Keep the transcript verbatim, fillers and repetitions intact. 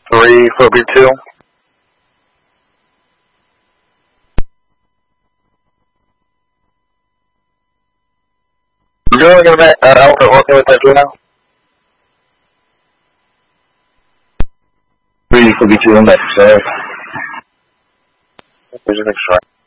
three for B two. You only gonna make uh, Alpha working with that now? Three for B two, I'm back, sir. There's an extra.